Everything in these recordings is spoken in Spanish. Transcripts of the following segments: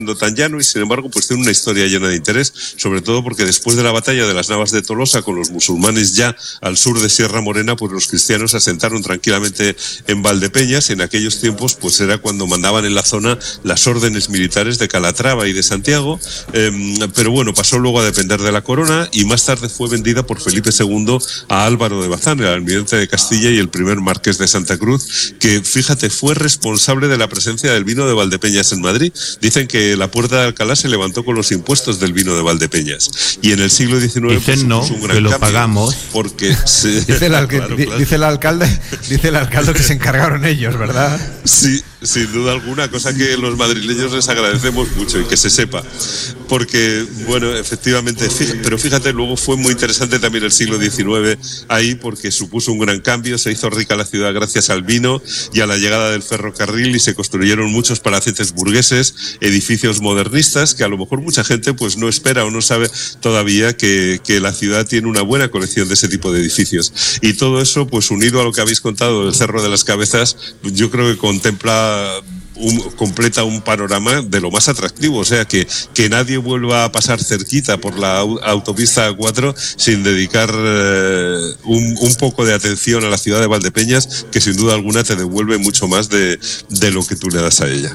tan llano y sin embargo pues tiene una historia llena de interés, sobre todo porque después de la batalla de las Navas de Tolosa con los musulmanes ya al sur de Sierra Morena, pues los cristianos se asentaron tranquilamente en Valdepeñas. En aquellos tiempos pues era cuando mandaban en la zona las órdenes militares de Calatrava y de Santiago, pero bueno, pasó luego a depender de la corona y más tarde fue vendida por Felipe II a Álvaro de Bazán, el almirante de Castilla y el primer marqués de Santa Cruz, que fíjate fue responsable de la presencia del vino de Valdepeñas en Madrid. Dicen que la Puerta de Alcalá se levantó con los impuestos del vino de Valdepeñas y en el siglo XIX dicen pues, no, un gran que lo cambio, pagamos porque dice el alcalde que se encargaron ellos, ¿verdad? Sí, sin duda alguna, cosa que los madrileños les agradecemos mucho y que se sepa, porque bueno, efectivamente, pero fíjate, luego fue muy interesante también el siglo XIX ahí porque supuso un gran cambio, se hizo rica la ciudad gracias al vino y a la llegada del ferrocarril y se construyeron muchos palacetes burgueses, edificios modernistas que a lo mejor mucha gente pues no espera o no sabe todavía que la ciudad tiene una buena colección de ese tipo de edificios, y todo eso pues unido a lo que habéis contado del Cerro de las Cabezas, yo creo que completa un panorama de lo más atractivo, o sea que nadie vuelva a pasar cerquita por la autopista A4 sin dedicar un poco de atención a la ciudad de Valdepeñas, que sin duda alguna te devuelve mucho más de lo que tú le das a ella.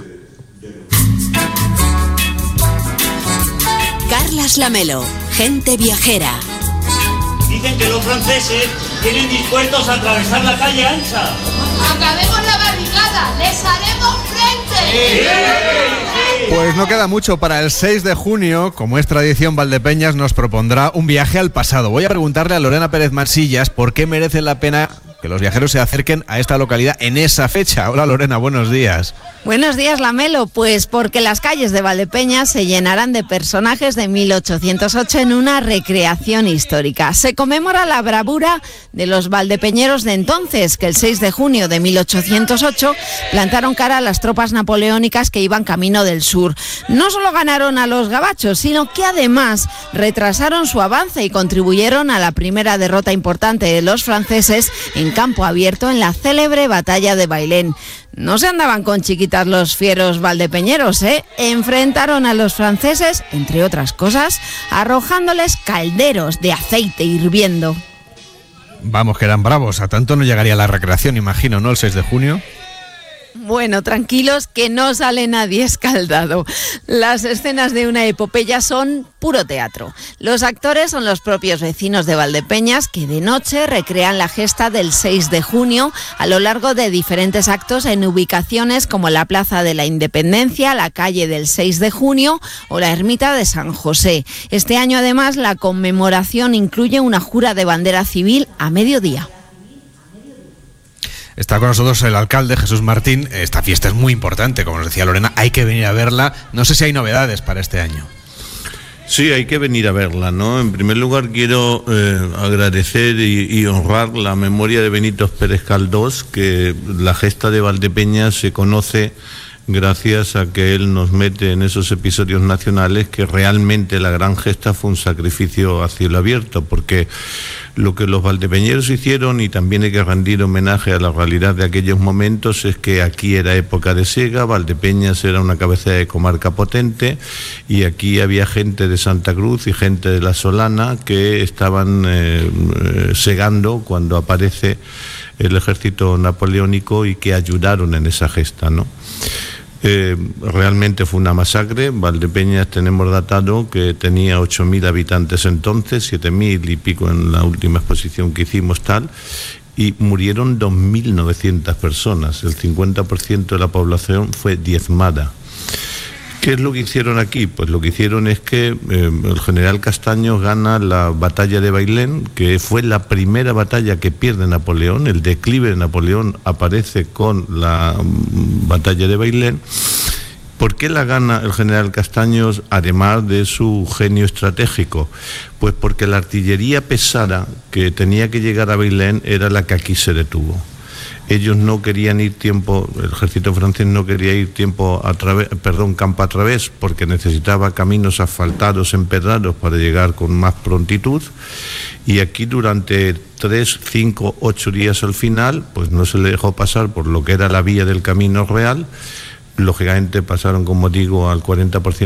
Carlas Lamelo, gente viajera. Dicen que los franceses tienen dispuestos a atravesar la calle ancha. ¡Acabemos la barricada! ¡Les haremos frente! Pues no queda mucho para el 6 de junio. Como es tradición, Valdepeñas nos propondrá un viaje al pasado. Voy a preguntarle a Lorena Pérez Masillas por qué merece la pena que los viajeros se acerquen a esta localidad en esa fecha. Hola Lorena, buenos días. Buenos días, Lamelo. Pues porque las calles de Valdepeñas se llenarán de personajes de 1808 en una recreación histórica. Se conmemora la bravura de los valdepeñeros de entonces, que el 6 de junio de 1808 plantaron cara a las tropas napoleónicas que iban camino del sur. No solo ganaron a los gabachos, sino que además retrasaron su avance y contribuyeron a la primera derrota importante de los franceses en campo abierto en la célebre batalla de Bailén. No se andaban con chiquitas los fieros valdepeñeros, ¿eh? Enfrentaron a los franceses, entre otras cosas, arrojándoles calderos de aceite hirviendo. Vamos, que eran bravos. A tanto no llegaría la recreación, imagino, ¿no? El 6 de junio. Bueno, tranquilos que no sale nadie escaldado. Las escenas de una epopeya son puro teatro. Los actores son los propios vecinos de Valdepeñas que de noche recrean la gesta del 6 de junio a lo largo de diferentes actos en ubicaciones como la Plaza de la Independencia, la calle del 6 de junio o la Ermita de San José. Este año además la conmemoración incluye una jura de bandera civil a mediodía. Está con nosotros el alcalde, Jesús Martín. Esta fiesta es muy importante, como nos decía Lorena, hay que venir a verla. No sé si hay novedades para este año. Sí, hay que venir a verla, ¿no? En primer lugar quiero agradecer y honrar la memoria de Benito Pérez Caldós, que la gesta de Valdepeñas se conoce gracias a que él nos mete en esos episodios nacionales que realmente la gran gesta fue un sacrificio a cielo abierto, porque lo que los valdepeñeros hicieron, y también hay que rendir homenaje a la realidad de aquellos momentos, es que aquí era época de siega, Valdepeñas era una cabecera de comarca potente y aquí había gente de Santa Cruz y gente de La Solana que estaban segando cuando aparece el ejército napoleónico y que ayudaron en esa gesta, ¿no? Realmente fue una masacre. Valdepeñas tenemos datado que tenía 8.000 habitantes entonces, 7.000 y pico en la última exposición que hicimos tal, y murieron 2.900 personas, el 50% de la población fue diezmada. ¿Qué es lo que hicieron aquí? Pues lo que hicieron es que el general Castaños gana la batalla de Bailén, que fue la primera batalla que pierde Napoleón. El declive de Napoleón aparece con la batalla de Bailén. ¿Por qué la gana el general Castaños, además de su genio estratégico? Pues porque la artillería pesada que tenía que llegar a Bailén era la que aquí se detuvo. Ellos no querían ir tiempo, el ejército francés no quería ir campo a través, porque necesitaba caminos asfaltados, empedrados para llegar con más prontitud. Y aquí durante 3, 5, 8 días al final, pues no se le dejó pasar por lo que era la vía del Camino Real, lógicamente pasaron, como digo, al 40%